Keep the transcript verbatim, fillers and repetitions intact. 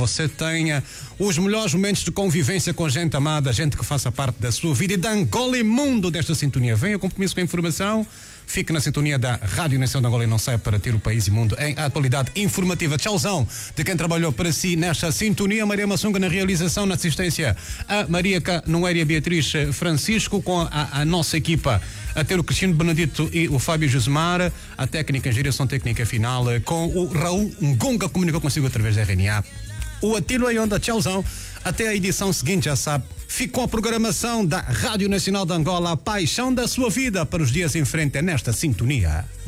você tenha os melhores momentos de convivência com gente amada, gente que faça parte da sua vida e da Angola e mundo desta sintonia. Venha compromisso com a informação. Fique na sintonia da Rádio Nação de Angola e não saia para ter o país e mundo em atualidade informativa. Tchauzão de quem trabalhou para si nesta sintonia. Maria Massunga na realização, na assistência a Maria Noélia e a Beatriz Francisco, com a, a nossa equipa a ter o Cristiano Benedito e o Fábio Josemar, a técnica em geração técnica final com o Raul Ngonga, comunicou consigo através da R N A. O Atilo Ayonda, tchauzão. Até a edição seguinte, já sabe, fique com a programação da Rádio Nacional de Angola, a paixão da sua vida para os dias em frente nesta sintonia.